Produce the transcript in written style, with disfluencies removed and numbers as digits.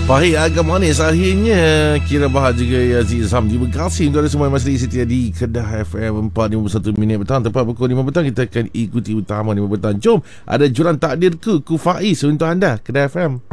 Baik, agak manis akhirnya. Kira Bahar juga Aziz Ham. Terima kasih untuk ada semua yang masih setia di Kedah FM 4.51 minit petang. Tepat pukul 5 petang kita akan ikuti utama 5 petang. Jom, ada juran takdirku Faiz untuk anda, Kedah FM.